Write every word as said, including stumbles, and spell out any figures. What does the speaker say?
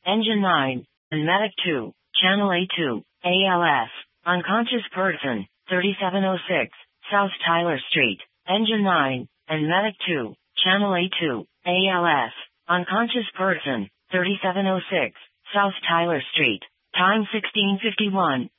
Engine nine, and Medic two, Channel A two, A L S, unconscious person, thirty-seven oh six, South Tyler Street. Engine nine, and Medic two, Channel A two, A L S, unconscious person, thirty-seven oh six, South Tyler Street. Time sixteen fifty-one.